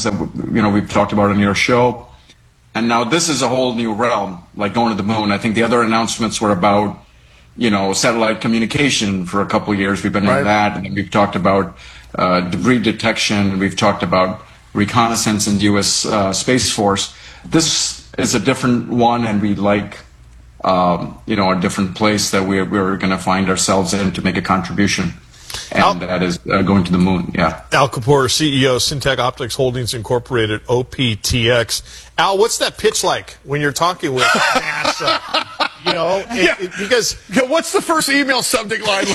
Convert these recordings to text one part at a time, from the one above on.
that, we've talked about on your show. And now this is a whole new realm, like going to the moon. I think the other announcements were about, satellite communication for a couple of years. We've been in that. And then we've talked about debris detection. We've talked about reconnaissance in the U.S. Space Force. This is a different one, and we like, a different place that we're going to find ourselves in to make a contribution. And that is going to the moon, yeah. Al Kapoor, CEO, Syntec Optics Holdings Incorporated, OPTX. Al, what's that pitch like when you're talking with NASA? Because what's the first email subject line?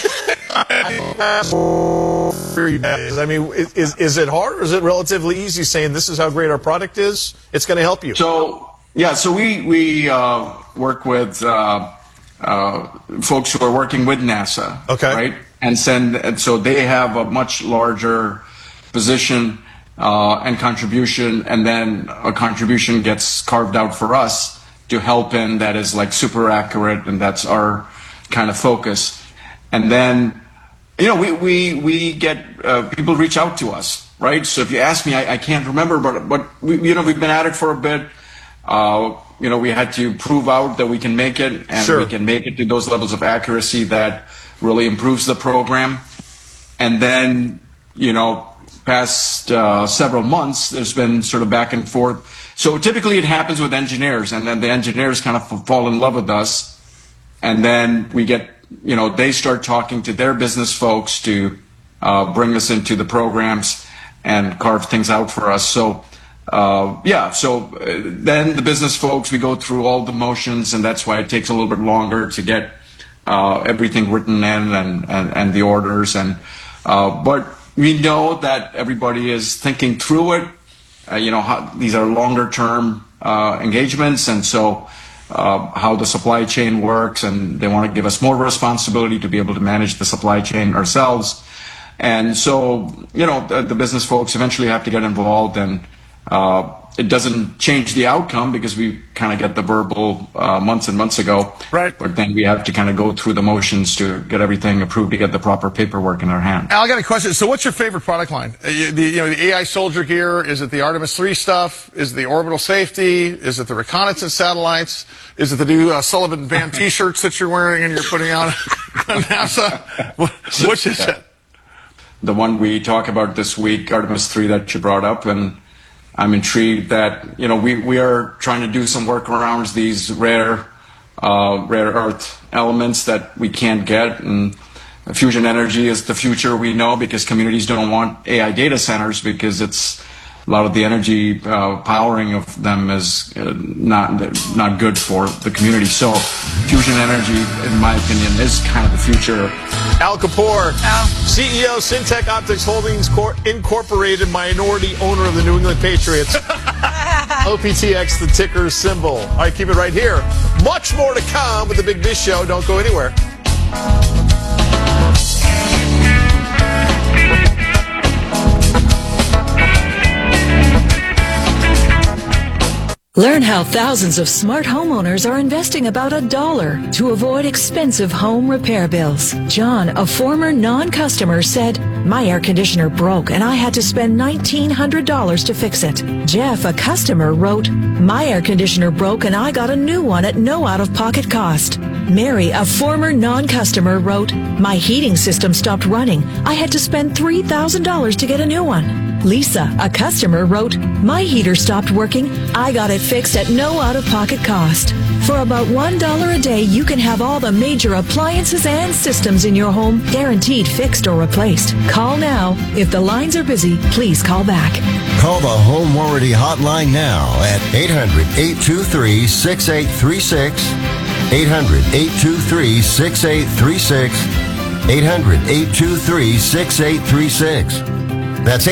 I mean, is it hard, or is it relatively easy saying this is how great our product is? It's going to help you. So we work with folks who are working with NASA, right? And so they have a much larger position and contribution, and then a contribution gets carved out for us to help in that is like super accurate, and that's our kind of focus. And then, we get people reach out to us, right? So if you ask me, I can't remember, but we've been at it for a bit. We had to prove out that we can make it, and we can make it to those levels of accuracy that really improves the program. And then, past several months, there's been sort of back and forth. So typically it happens with engineers, and then the engineers kind of fall in love with us. And then we get, they start talking to their business folks to bring us into the programs and carve things out for us. So, then the business folks, we go through all the motions, and that's why it takes a little bit longer to get everything written in and the orders. But we know that everybody is thinking through it. These are longer term engagements, and so how the supply chain works, and they want to give us more responsibility to be able to manage the supply chain ourselves. And so, the business folks eventually have to get involved, and it doesn't change the outcome because we kind of get the verbal months and months ago. Right. But then we have to kind of go through the motions to get everything approved, to get the proper paperwork in our hand. Al, I got a question. So what's your favorite product line? The AI soldier gear? Is it the Artemis 3 stuff? Is it the orbital safety? Is it the reconnaissance satellites? Is it the new Sullivan Band T-shirts that you're wearing and you're putting out on NASA? Which is it? The one we talk about this week, Artemis 3, that you brought up, and I'm intrigued that, we are trying to do some workarounds, these rare earth elements that we can't get. And fusion energy is the future, we know, because communities don't want AI data centers because a lot of the energy powering of them is not good for the community. So fusion energy, in my opinion, is kind of the future. Al Kapoor, CEO, Syntec Optics Holdings Incorporated, minority owner of the New England Patriots. OPTX, the ticker symbol. All right, keep it right here. Much more to come with the Big Biz Show. Don't go anywhere. Learn how thousands of smart homeowners are investing about $1 to avoid expensive home repair bills. John, a former non-customer, said, "My air conditioner broke and I had to spend $1,900 to fix it." Jeff, a customer, wrote, "My air conditioner broke and I got a new one at no out-of-pocket cost." Mary, a former non-customer, wrote, "My heating system stopped running. I had to spend $3,000 to get a new one." Lisa, a customer, wrote, "My heater stopped working. I got it fixed at no out-of-pocket cost." For about $1 a day, you can have all the major appliances and systems in your home guaranteed fixed or replaced. Call now. If the lines are busy, please call back. Call the Home Warranty Hotline now at 800-823-6836, 800-823-6836, 800-823-6836. That's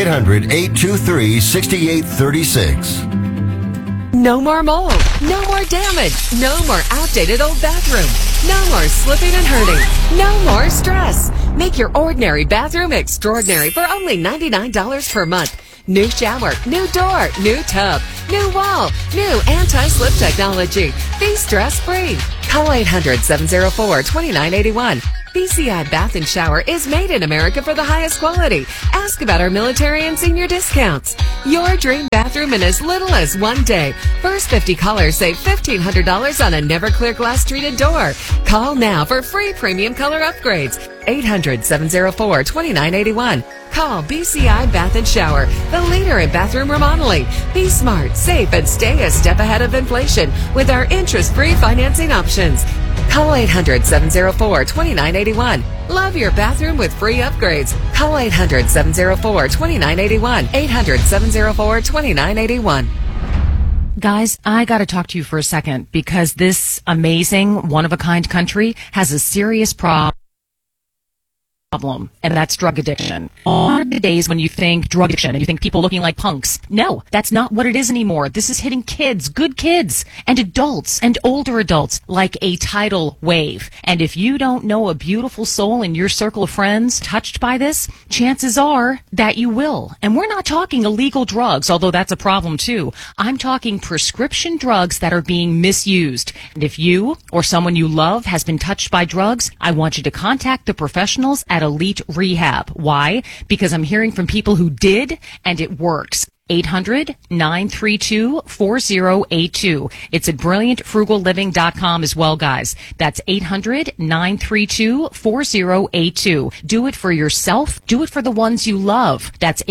800-823-6836. No more mold. No more damage. No more outdated old bathroom. No more slipping and hurting. No more stress. Make your ordinary bathroom extraordinary for only $99 per month. New shower, new door, new tub, new wall, new anti-slip technology. Be stress-free. Call 800-704-2981. BCI Bath and Shower is made in America for the highest quality. Ask about our military and senior discounts. Your dream bathroom in as little as 1 day. First 50 callers save $1,500 on a Never-Clear glass treated door. Call now for free premium color upgrades. 800-704-2981. Call BCI Bath and Shower, the leader in bathroom remodeling. Be smart, safe, and stay a step ahead of inflation with our interest-free financing options. Call 800-704-2981. Love your bathroom with free upgrades. Call 800-704-2981. 800-704-2981. Guys, I gotta talk to you for a second because this amazing, one-of-a-kind country has a serious problem, and that's drug addiction. On the days when you think drug addiction and you think people looking like punks, no, that's not what it is anymore. This is hitting kids, good kids, and adults and older adults like a tidal wave. And if you don't know a beautiful soul in your circle of friends touched by this, chances are that you will. And we're not talking illegal drugs, although that's a problem too. I'm talking prescription drugs that are being misused. And if you or someone you love has been touched by drugs, I want you to contact the professionals at Elite Rehab. Why? Because I'm hearing from people who did, and it works. 800-932-4082. It's at brilliantfrugalliving.com as well, guys. That's 800-932-4082. Do it for yourself. Do it for the ones you love. That's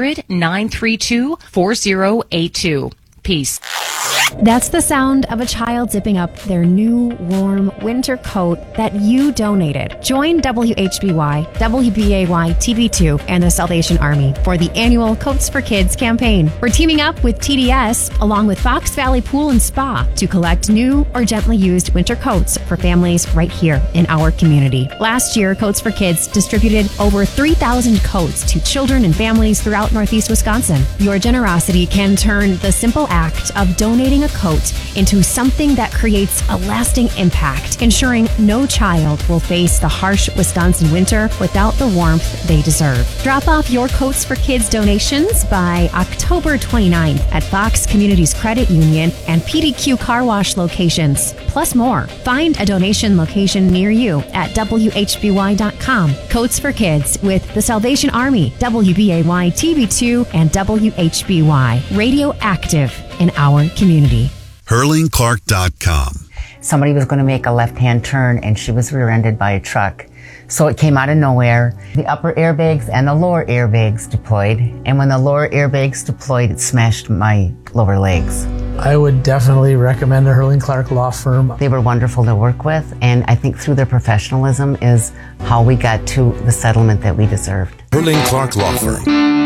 800-932-4082. Peace. That's the sound of a child zipping up their new, warm winter coat that you donated. Join WHBY, WBAY TV2, and the Salvation Army for the annual Coats for Kids campaign. We're teaming up with TDS along with Fox Valley Pool and Spa to collect new or gently used winter coats for families right here in our community. Last year, Coats for Kids distributed over 3,000 coats to children and families throughout Northeast Wisconsin. Your generosity can turn the simple act of donating a coat into something that creates a lasting impact, ensuring no child will face the harsh Wisconsin winter without the warmth they deserve. Drop off your Coats for Kids donations by October 29th at Fox Communities Credit Union and PDQ Car Wash locations, plus more. Find a donation location near you at WHBY.com. Coats for Kids with the Salvation Army, WBAY TV2, and WHBY. Radio active in our community. HurlingClark.com. Somebody was going to make a left-hand turn and she was rear-ended by a truck. So it came out of nowhere. The upper airbags and the lower airbags deployed. And when the lower airbags deployed, it smashed my lower legs. I would definitely recommend a Hurling Clark law firm. They were wonderful to work with, and I think through their professionalism is how we got to the settlement that we deserved. Hurling Clark Law Firm.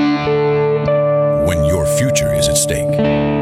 When your future is at stake.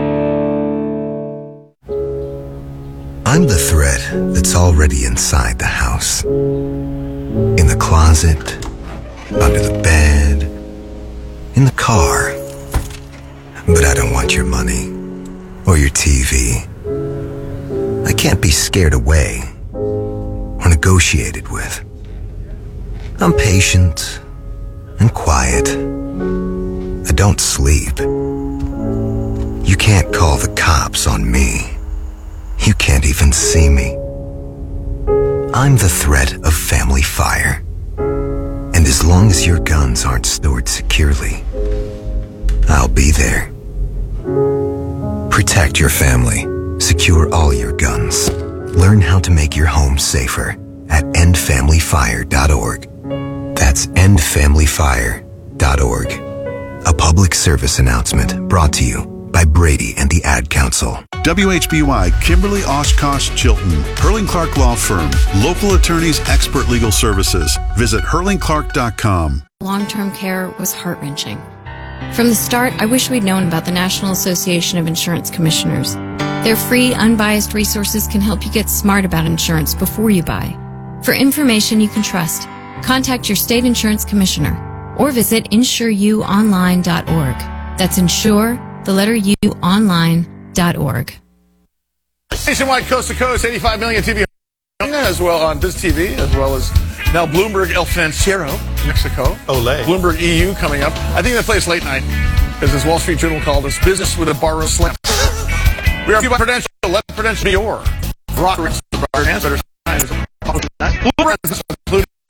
I'm the threat that's already inside the house. In the closet, under the bed, in the car. But I don't want your money or your TV. I can't be scared away or negotiated with. I'm patient and quiet. I don't sleep. You can't call the cops on me. You can't even see me. I'm the threat of family fire. And as long as your guns aren't stored securely, I'll be there. Protect your family. Secure all your guns. Learn how to make your home safer at endfamilyfire.org. That's endfamilyfire.org. A public service announcement brought to you by Brady and the Ad Council. WHBY, Kimberly Oshkosh Chilton, Hurling Clark Law Firm, local attorneys, expert legal services. Visit HurlingClark.com. Long-term care was heart-wrenching. From the start, I wish we'd known about the National Association of Insurance Commissioners. Their free, unbiased resources can help you get smart about insurance before you buy. For information you can trust, contact your state insurance commissioner or visit insureyouonline.org. That's insure, the letter U, online.org. Nationwide, coast to coast, 85 million TV as well on Biz TV, as well as now Bloomberg El Financiero, Mexico. Olé. Bloomberg EU coming up. I think that plays late night, as this Wall Street Journal called us, business with a borrow slam. We are Prudential. Let Prudential be your. Bloomberg including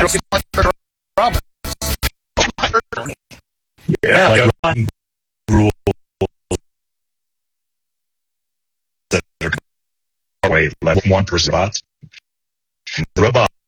Yeah, like rules that are way like 1% bots. Robot